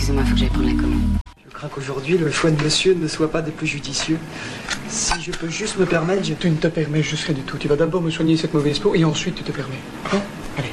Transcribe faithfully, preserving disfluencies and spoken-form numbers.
excusez-moi, faut que j'aille prendre la commande. Je crains qu'aujourd'hui, le choix de monsieur ne soit pas des plus judicieux. Si je peux juste me permettre, je... Tu ne te permets juste rien du tout. Tu vas d'abord me soigner cette mauvaise peau et ensuite tu te permets. Hein?